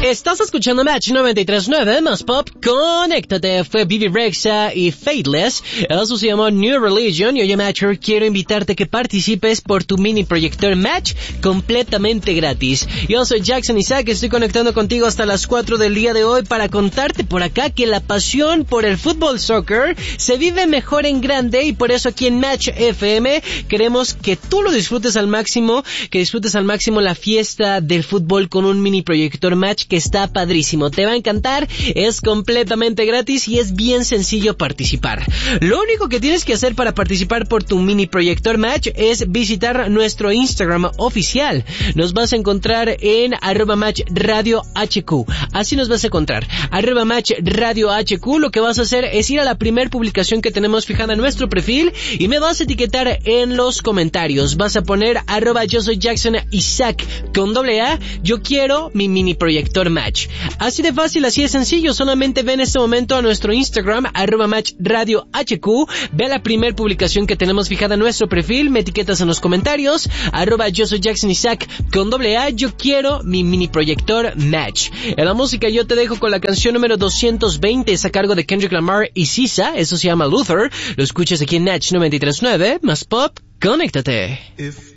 Estás escuchando Match 93.9 más Pop. Conéctate. Fue Bibi Rexha y Faithless. Eso se llamó New Religion. Y oye, Matcher, quiero invitarte a que participes por tu mini proyector Match completamente gratis. Yo soy Jackson Isaac. Estoy conectando contigo hasta las 4 del día de hoy para contarte por acá que la pasión por el fútbol soccer se vive mejor en grande, y por eso aquí en Match FM queremos que tú lo disfrutes al máximo, que disfrutes al máximo la fiesta del fútbol con un mini proyector Match que está padrísimo. Te va a encantar, es completamente gratis y es bien sencillo participar. Lo único que tienes que hacer para participar por tu mini proyector Match es visitar nuestro Instagram oficial. Nos vas a encontrar en @matchradiohq. Así nos vas a encontrar, @matchradiohq. Lo que vas a hacer es ir a la primer publicación que tenemos fijada en nuestro perfil y me vas a etiquetar en los comentarios. Vas a poner @yo soy Jackson Isaac con AA. Yo quiero mi mini proyector Match. Así de fácil, así de sencillo. Solamente ve en este momento a nuestro Instagram @matchradiohq. Ve la primer publicación que tenemos fijada en nuestro perfil. Me etiquetas en los comentarios @yo soy Jackson Isaac con AA. Yo quiero mi mini proyector Match. En la música yo te dejo con la canción número 220. Es a cargo de Kendrick Lamar y SZA. Eso se llama Luther. Lo escuchas aquí en Match 93.9 más Pop. Conéctate.